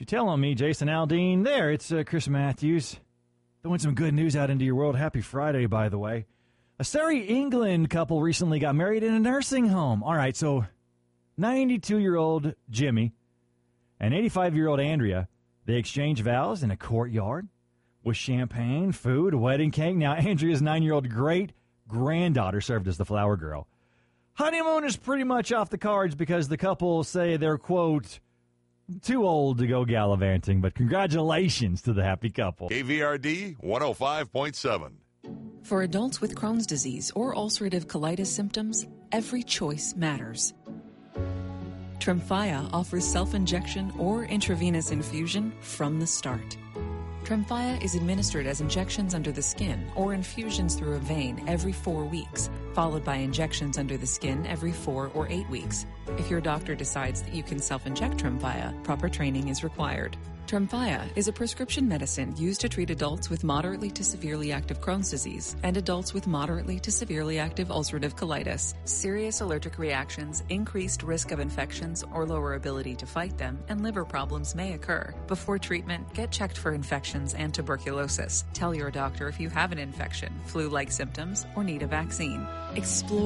You tell on me, Jason Aldean. There, it's Chris Matthews. Throwing some good news out into your world. Happy Friday, by the way. A Surrey, England couple recently got married in a nursing home. All right, so 92-year-old Jimmy and 85-year-old Andrea, they exchanged vows in a courtyard with champagne, food, a wedding cake. Now, Andrea's 9-year-old great-granddaughter served as the flower girl. Honeymoon is pretty much off the cards because the couple say they're, quote, too old to go gallivanting, but congratulations to the happy couple. KVRD 105.7. For adults with Crohn's disease or ulcerative colitis symptoms, every choice matters. Tremfya offers self-injection or intravenous infusion from the start. Tremfya is administered as injections under the skin or infusions through a vein every 4 weeks, followed by injections under the skin every 4 or 8 weeks. If your doctor decides that you can self-inject Tremfya, proper training is required. Tremfya is a prescription medicine used to treat adults with moderately to severely active Crohn's disease and adults with moderately to severely active ulcerative colitis. Serious allergic reactions, increased risk of infections or lower ability to fight them, and liver problems may occur. Before treatment, get checked for infections and tuberculosis. Tell your doctor if you have an infection, flu-like symptoms, or need a vaccine. Explore